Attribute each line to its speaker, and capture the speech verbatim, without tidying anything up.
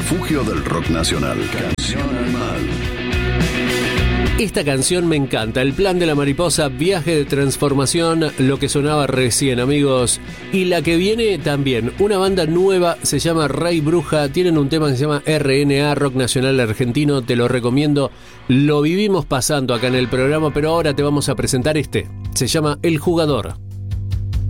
Speaker 1: refugio del rock nacional. Canción Animal.
Speaker 2: Esta canción me encanta, El Plan de la Mariposa, Viaje de Transformación, lo que sonaba recién, amigos. Y la que viene también, una banda nueva, se llama Rey Bruja, tienen un tema que se llama R N A, Rock Nacional Argentino, te lo recomiendo. Lo vivimos pasando acá en el programa, pero ahora te vamos a presentar este, se llama El Jugador.